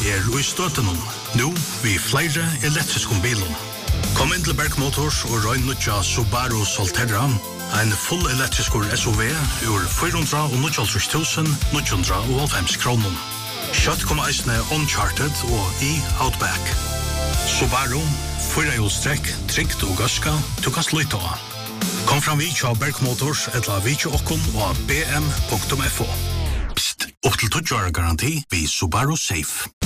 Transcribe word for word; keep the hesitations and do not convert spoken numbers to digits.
er i støtten nå vi flere elektriske bilen. Kom inn til Berg Motors og røy nødja Subaru Solterra, en full elektrisk S U V ur fire hundre nittiåtte tusen ni hundre halvfems kroner. Kjøtt kommer eisene Uncharted og i Outback. Subaru, fire hjulstrekk, trygt og gaska, tukkast lytta av. Kom fram vi til Berg Motors, etla vi til okkon og b m punktum f o. Psst, opp til tolv år garanti vi Subaru Safe.